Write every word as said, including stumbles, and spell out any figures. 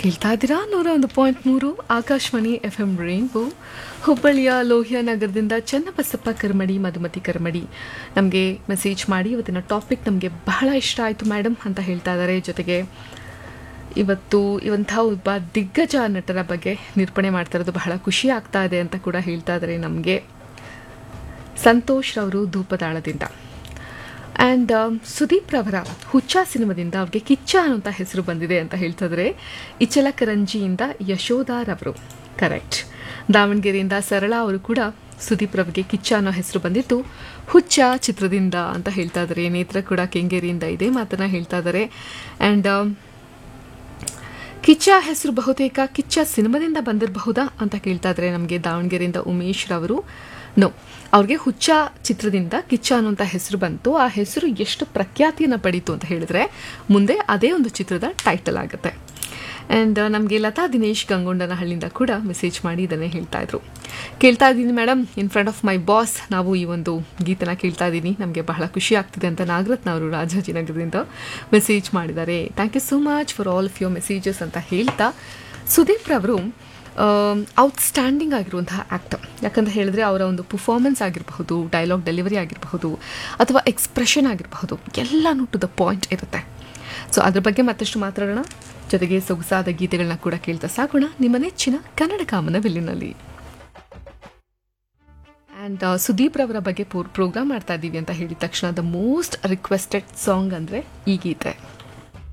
ಕೇಳ್ತಾ ಇದ್ದೀರಾ ನೂರ ಒಂದು ಪಾಯಿಂಟ್ ಮೂರು ಆಕಾಶವಾಣಿ ಎಫ್ ಎಂ ರೈನ್ಬೋ. ಹುಬ್ಬಳ್ಳಿಯ ಲೋಹಿಯಾ ನಗರದಿಂದ ಚನ್ನಬಸಪ್ಪ ಕರ್ಮಡಿ, ಮಧುಮತಿ ಕರ್ಮಡಿ ನಮಗೆ ಮೆಸೇಜ್ ಮಾಡಿ ಇವತ್ತಿನ ಟಾಪಿಕ್ ನಮಗೆ ಬಹಳ ಇಷ್ಟ ಆಯಿತು ಮೇಡಮ್ ಅಂತ ಹೇಳ್ತಾ ಇದ್ದಾರೆ. ಜೊತೆಗೆ ಇವತ್ತು ಇವಂಥ ಒಬ್ಬ ದಿಗ್ಗಜ ನಟರ ಬಗ್ಗೆ ನಿರೂಪಣೆ ಮಾಡ್ತಾ ಇರೋದು ಬಹಳ ಖುಷಿ ಆಗ್ತಾ ಇದೆ ಅಂತ ಕೂಡ ಹೇಳ್ತಾ ಇದ್ದಾರೆ ನಮಗೆ ಸಂತೋಷ್ ರವರು ಧೂಪದಾಳದಿಂದ. ಆ್ಯಂಡ್ ಸುದೀಪ್ ರವರ ಹುಚ್ಚ ಸಿನಿಮಾದಿಂದ ಅವ್ರಿಗೆ ಕಿಚ್ಚ ಅನ್ನುವಂಥ ಹೆಸರು ಬಂದಿದೆ ಅಂತ ಹೇಳ್ತಿದ್ರೆ ಇಚಲಕರಂಜಿಯಿಂದ ಯಶೋಧಾರವರು. ಕರೆಕ್ಟ್. ದಾವಣಗೆರೆಯಿಂದ ಸರಳ ಅವರು ಕೂಡ ಸುದೀಪ್ ರವರಿಗೆ ಕಿಚ್ಚ ಅನ್ನೋ ಹೆಸರು ಬಂದಿತ್ತು ಹುಚ್ಚ ಚಿತ್ರದಿಂದ ಅಂತ ಹೇಳ್ತಾ ಇದ್ದಾರೆ. ನೇತ್ರ ಕೂಡ ಕೆಂಗೇರಿಯಿಂದ ಇದೆ ಮಾತನ್ನ ಹೇಳ್ತಾ ಇದ್ದಾರೆ. ಆ್ಯಂಡ್ ಕಿಚ್ಚ ಹೆಸರು ಬಹುತೇಕ ಕಿಚ್ಚ ಸಿನಿಮಾದಿಂದ ಬಂದಿರಬಹುದಾ ಅಂತ ಕೇಳ್ತಾ ಇದ್ದಾರೆ ನಮಗೆ ದಾವಣಗೆರೆಯಿಂದ ಉಮೇಶ್ ರವರು. ನೋ, ಅವ್ರಿಗೆ ಹುಚ್ಚ ಚಿತ್ರದಿಂದ ಕಿಚ್ಚ ಅನ್ನುವಂಥ ಹೆಸರು ಬಂತು. ಆ ಹೆಸರು ಎಷ್ಟು ಪ್ರಖ್ಯಾತಿಯನ್ನು ಪಡೀತು ಅಂತ ಹೇಳಿದ್ರೆ ಮುಂದೆ ಅದೇ ಒಂದು ಚಿತ್ರದ ಟೈಟಲ್ ಆಗುತ್ತೆ. ಆ್ಯಂಡ್ ನಮಗೆ ಲತಾ ದಿನೇಶ್ ಗಂಗೊಂಡನಹಳ್ಳಿಯಿಂದ ಕೂಡ ಮೆಸೇಜ್ ಮಾಡಿ ಇದನ್ನೇ ಹೇಳ್ತಾ ಇದ್ರು. ಕೇಳ್ತಾ ಇದ್ದೀನಿ madam, in front of my boss ನಾವು ಈ ಒಂದು ಗೀತನ ಕೇಳ್ತಾ ಇದ್ದೀನಿ, ನಮಗೆ ಬಹಳ ಖುಷಿ ಆಗ್ತಿದೆ ಅಂತ ನಾಗರತ್ನವರು ರಾಜಾಜಿನಗರದಿಂದ ಮೆಸೇಜ್ ಮಾಡಿದ್ದಾರೆ. Thank you so much for all of your messages ಅಂತ ಹೇಳ್ತಾ, ಸುದೀಪ್ ರವರು ಔಟ್ಸ್ಟ್ಯಾಂಡಿಂಗ್ ಆಗಿರುವಂತಹ ಆ್ಯಕ್ಟರ್. ಯಾಕಂತ ಹೇಳಿದ್ರೆ ಅವರ ಒಂದು ಪರ್ಫಾರ್ಮೆನ್ಸ್ ಆಗಿರಬಹುದು, ಡೈಲಾಗ್ ಡೆಲಿವರಿ ಆಗಿರಬಹುದು, ಅಥವಾ ಎಕ್ಸ್ಪ್ರೆಷನ್ ಆಗಿರಬಹುದು, ಎಲ್ಲನೂ ಟು ದ ಪಾಯಿಂಟ್ ಇರುತ್ತೆ. ಸೊ ಅದ್ರ ಬಗ್ಗೆ ಮತ್ತಷ್ಟು ಮಾತಾಡೋಣ. ಜೊತೆಗೆ ಸೊಗಸಾದ ಗೀತೆಗಳನ್ನ ಕೂಡ ಕೇಳ್ತಾ ಸಾಗೋಣ ನಿಮ್ಮ ನೆಚ್ಚಿನ ಕನ್ನಡ ಕಾಮನ ಬಿಲ್ಲಿನಲ್ಲಿ. ಆ್ಯಂಡ್ ಸುದೀಪ್ ರವರ ಬಗ್ಗೆ ಪ್ರೋಗ್ರಾಮ್ ಮಾಡ್ತಾ ಇದ್ದೀವಿ ಅಂತ ಹೇಳಿದ ತಕ್ಷಣ ದ ಮೋಸ್ಟ್ ರಿಕ್ವೆಸ್ಟೆಡ್ ಸಾಂಗ್ ಅಂದರೆ ಈ ಗೀತೆ.